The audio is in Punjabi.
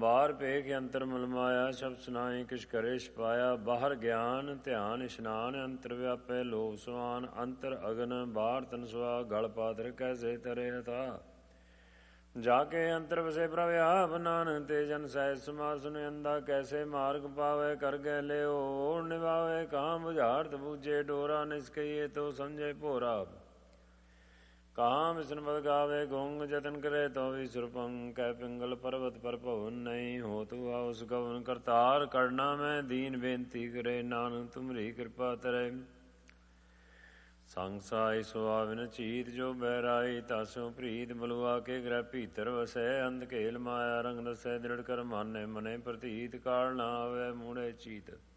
ਬਾਹਰ ਭੇਖ ਅੰਤਰ ਮਲ ਮਾਇਆ, ਸ਼ਬਦ ਸੁਨਾਈ ਕਿਛ ਕਰੇ ਛਪਾਇਆ। ਬਾਹਰ ਗਿਆਨ ਧਿਆਨ ਇਸ਼ਨਾਨ, ਅੰਤਰ ਵਿਆਪੇ ਲੋਭ ਸਮਾਨ। ਅੰਤਰ ਅਗਨ ਬਾਹਰ ਤਨਸਵਾ, ਗਲ ਪਾਦਰ ਕੈਸੇ ਤਰੇ ਹਥਾ। ਜਾ ਕੇ ਅੰਤਰ ਵਸੇ ਪ੍ਰਭ ਆਪ, ਨਾਨਕ ਤੇ ਜਨ ਸਹਿਜ ਸਮਾਰ। ਸੁਨੇ ਅੰਧਾ ਕੈਸੇ ਮਾਰਗ ਪਾਵੇ, ਕਰ ਗਏ ਲਿਓ ਨਿਭਾਵੇ। ਕਾਮ ਬੁਝਾਰਤ ਬੂਝੇ ਡੋਰਾ, ਨਿਸਕਈਏ ਤੋ ਸਮਝੇ ਭੋਰਾ। ਕਾਮ ਵਿਸ਼ਨ ਬਦ ਗਾਵੇ ਗੁੰਗ, ਜਤਨ ਕਰੇ ਤੋ ਵੀ ਸੁਰਪੰਗ। ਕਹਿ ਪਿੰਗਲ ਪਰਬਤ ਪਰ ਭਵਨ ਨਹੀਂ, ਹੋ ਤੂ ਆਉਸ ਗਵਨ। ਕਰਤਾਰ ਕਰਨਾ ਮੈਂ ਦੀਨ ਬੇਨਤੀ ਕਰੇ, ਨਾਨਕ ਤੁਮਰੀ ਕਿਰਪਾ ਤਰੇ। ਸੰਗ ਸਾਈ ਸੁਆਵਿਨ ਚੀਤ, ਜੋ ਬਹਿਰਾਈ ਤਾਸੋ ਪ੍ਰੀਤ। ਬਲੁਆ ਕੇ ਗ੍ਰਹਿ ਭੀਤਰ ਵਸੈ, ਅੰਧ ਘੇਲ ਮਾਇਆ ਰੰਗ ਦਸੈ। ਦ੍ਰਿੜ ਕਰ ਮਾਨੇ ਮਨੇ ਪ੍ਰਤੀਤ, ਕਾਲ ਨਾ ਆਵੇ ਮੂੜੇ ਚੀਤ।